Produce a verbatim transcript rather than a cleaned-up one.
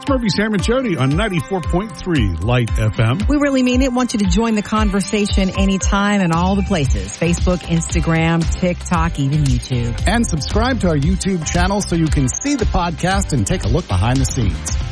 Murphy, Sam, and Jody on ninety-four point three Light F M. We really mean it. Want you to join the conversation anytime and all the places. Facebook, Instagram, TikTok, even YouTube. And subscribe to our YouTube channel so you can see the podcast and take a look behind the scenes.